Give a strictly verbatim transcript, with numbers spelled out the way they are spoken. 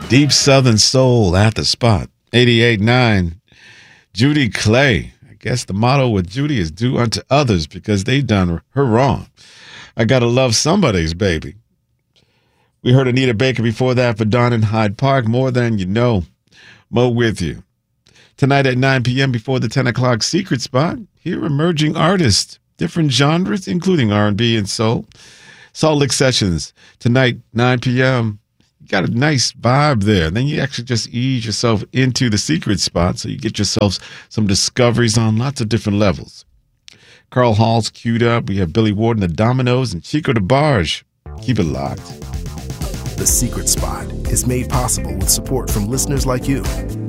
Deep Southern Soul at the spot. eighty-eight point nine. Judy Clay. I guess the motto with Judy is do unto others because they done her wrong. I gotta love somebody's baby. We heard Anita Baker before that for Dawn in Hyde Park. More Than You Know. Mo with you. Tonight at nine p.m. before the ten o'clock Secret Spot, hear emerging artists, different genres, including R and B and soul. Salt Lick Sessions. Tonight, nine p.m. You got a nice vibe there. Then you actually just ease yourself into the Secret Spot so you get yourself some discoveries on lots of different levels. Carl Hall's queued up. We have Billy Ward and the Dominoes and Chico DeBarge. Keep it locked. The Secret Spot is made possible with support from listeners like you.